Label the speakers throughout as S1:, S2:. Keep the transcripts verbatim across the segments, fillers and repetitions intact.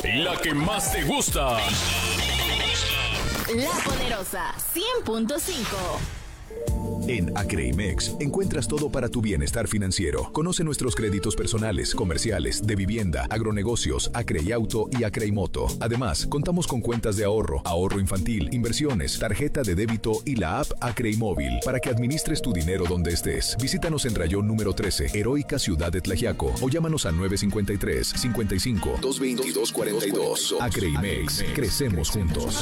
S1: La que más te gusta.
S2: La Poderosa cien punto cinco.
S3: En Acreimex encuentras todo para tu bienestar financiero. Conoce nuestros créditos personales, comerciales, de vivienda, agronegocios, Acreiauto y Acreimoto. Además, contamos con cuentas de ahorro, ahorro infantil, inversiones, tarjeta de débito y la app Acreimóvil para que administres tu dinero donde estés. Visítanos en Rayón número trece, Heroica Ciudad de Tlaxiaco, o llámanos al nueve cinco tres, cincuenta y cinco, doscientos veintidós cuarenta y dos. Acreimex, crecemos juntos.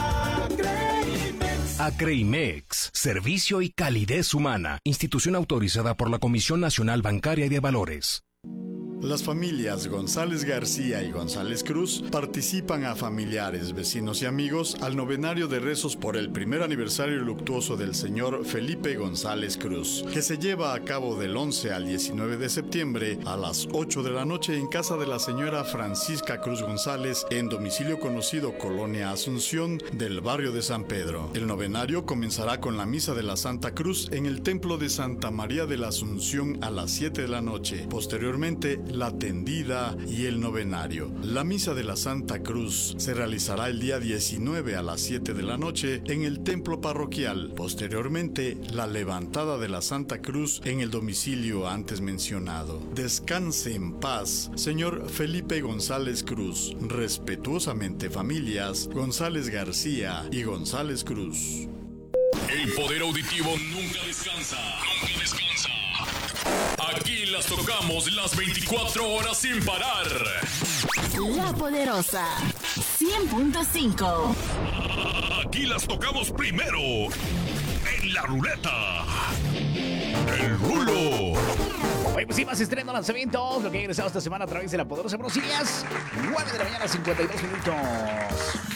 S4: Acreimex, servicio y calidez humana. Institución autorizada por la Comisión Nacional Bancaria y de Valores.
S5: Las familias González García y González Cruz participan a familiares, vecinos y amigos al novenario de rezos por el primer aniversario luctuoso del señor Felipe González Cruz, que se lleva a cabo del once al diecinueve de septiembre a las ocho de la noche en casa de la señora Francisca Cruz González, en domicilio conocido Colonia Asunción del barrio de San Pedro. El novenario comenzará con la misa de la Santa Cruz en el templo de Santa María de la Asunción a las siete de la noche. Posteriormente, la tendida y el novenario. La misa de la Santa Cruz se realizará el día diecinueve a las siete de la noche en el templo parroquial. Posteriormente, la levantada de la Santa Cruz en el domicilio antes mencionado. Descanse en paz, señor Felipe González Cruz. Respetuosamente, familias González García y González Cruz.
S1: El poder auditivo nunca descansa. Nunca descansa. Aquí las tocamos las veinticuatro horas sin parar.
S2: La Poderosa cien punto cinco.
S1: Aquí las tocamos primero. En la ruleta. El rulo.
S6: Oye, pues sí, más estreno, lanzamientos. Lo que ha ingresado esta semana a través de La Poderosa. Buenos días. nueve de la mañana, cincuenta y dos minutos.